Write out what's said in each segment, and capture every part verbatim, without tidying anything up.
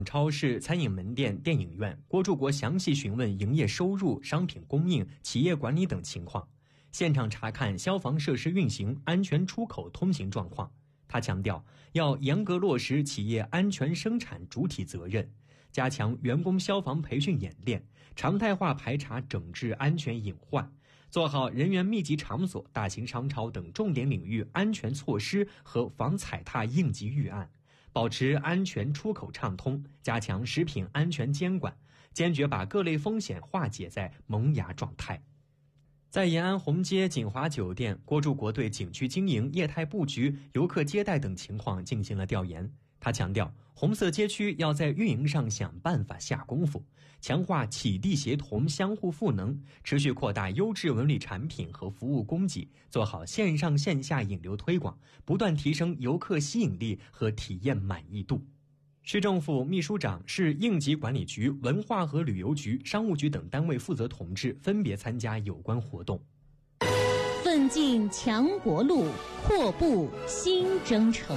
超市、餐饮门店、电影院，郭柱国详细询问营业收入、商品供应、企业管理等情况，现场查看消防设施运行、安全出口通行状况。他强调，要严格落实企业安全生产主体责任，加强员工消防培训演练，常态化排查整治安全隐患，做好人员密集场所、大型商超等重点领域安全措施和防踩踏应急预案，保持安全出口畅通，加强食品安全监管，坚决把各类风险化解在萌芽状态。在延安红街锦华酒店，郭柱国对景区经营、业态布局、游客接待等情况进行了调研。他强调，红色街区要在运营上想办法下功夫，强化企地协同、相互赋能，持续扩大优质文旅产品和服务供给，做好线上线下引流推广，不断提升游客吸引力和体验满意度。市政府秘书长、市应急管理局、文化和旅游局、商务局等单位负责同志分别参加有关活动。 奋进强国路，阔步新征程。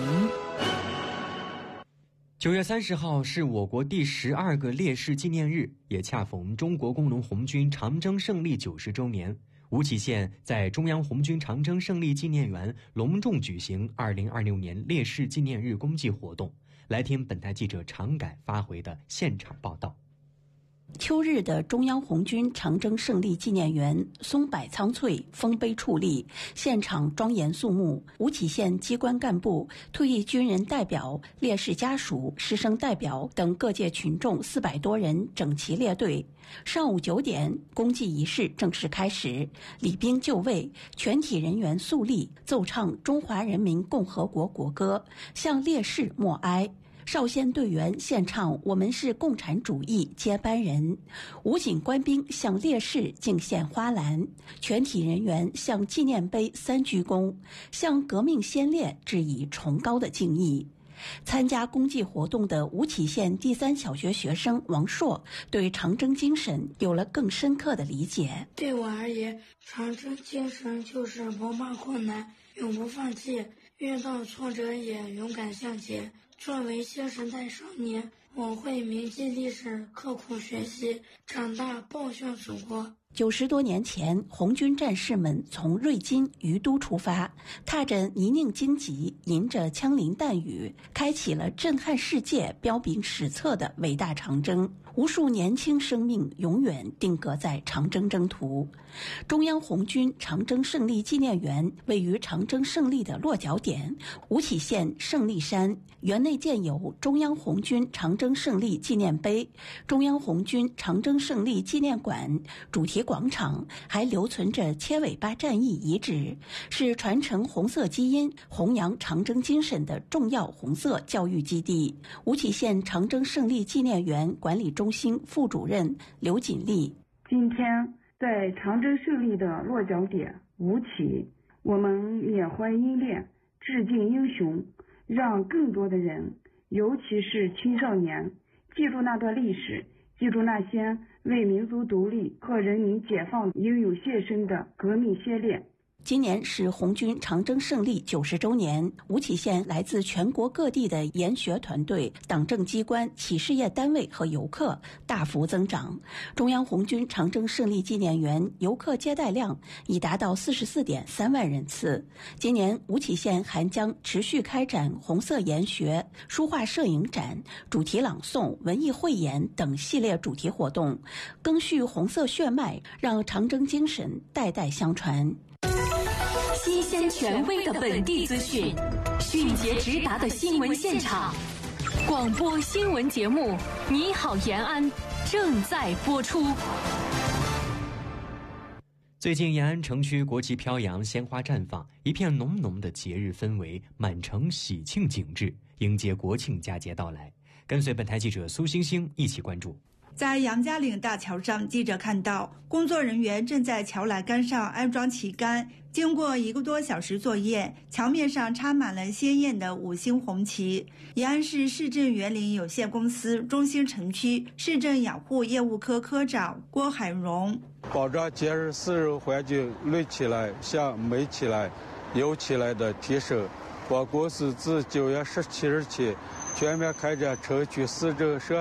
九月三十号是我国第十二个烈士纪念日，也恰逢中国工农红军长征胜利九十周年。吴起县在中央红军长征胜利纪念园隆重举行二零二六年烈士纪念日公祭活动。来听本台记者常改发回的现场报道。 秋日的中央红军长征胜利纪念园松柏苍翠，丰碑矗立，现场庄严肃穆。吴起县机关干部、退役军人代表、烈士家属、师生代表等各界群众四百多人整齐列队。上午九点，公祭仪式正式开始，礼兵就位，全体人员肃立，奏唱中华人民共和国国歌，向烈士默哀。少先队员献唱我们是共产主义接班人，武警官兵向烈士敬献花篮，全体人员向纪念碑三鞠躬，向革命先烈致以崇高的敬意。参加公祭活动的吴起县第三小学学生王硕对长征精神有了更深刻的理解。 对我而言，长征精神就是不怕困难，永不放弃，遇到挫折也勇敢向前。作为新时代少年，我会铭记历史，刻苦学习，长大报效祖国。 九十多年前，红军战士们从瑞金、于都出发，踏着泥泞荆棘，迎着枪林弹雨，开启了震撼世界、彪炳史册的伟大长征。无数年轻生命永远定格在长征征途。中央红军长征胜利纪念园位于长征胜利的落脚点吴起县胜利山，园内建有中央红军长征胜利纪念碑、中央红军长征胜利纪念馆、主题广场，还留存着切尾巴战役遗址，是传承红色基因、弘扬长征精神的重要红色教育基地。吴起县长征胜利纪念园管理中心副主任刘锦丽： 今天在长征胜利的落脚点吴起，我们缅怀英烈，致敬英雄，让更多的人，尤其是青少年，记住那段历史，记住那些为民族独立和人民解放英勇献身的革命先烈。 今年是红军长征胜利九十周年，吴起县来自全国各地的研学团队、党政机关、企事业单位和游客大幅增长。中央红军长征胜利纪念园游客接待量已达到四十四点三万人次。今年吴起县还将持续开展红色研学、书画摄影展、主题朗诵、文艺汇演等系列主题活动，赓续红色血脉，让长征精神代代相传。 新鲜权威的本地资讯，迅捷直达的新闻现场，广播新闻节目《你好延安》正在播出。 最近延安城区国旗飘扬，鲜花绽放，一片浓浓的节日氛围，满城喜庆景致，迎接国庆佳节到来。跟随本台记者苏星星一起关注。 在杨家岭大桥上，记者看到工作人员正在桥栏杆上安装旗杆。经过一个多小时作业，桥面上插满了鲜艳的五星红旗。延安市市政园林有限公司中兴城区市政养护业务科科长郭海荣： 保障节日自然环境绿起来、像美起来、有起来的提升。我公司自九月十七日起全面开展城区市政设